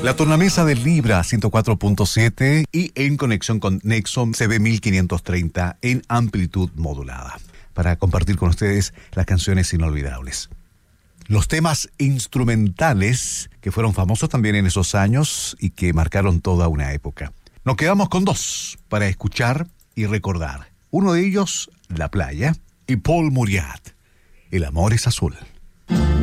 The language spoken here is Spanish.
La tornamesa del Libra 104.7 y en conexión con Nexon CB 1530 en amplitud modulada, para compartir con ustedes las canciones inolvidables. Los temas instrumentales que fueron famosos también en esos años y que marcaron toda una época. Nos quedamos con dos para escuchar y recordar. Uno de ellos, La Playa, y Paul Muriat, El amor es azul.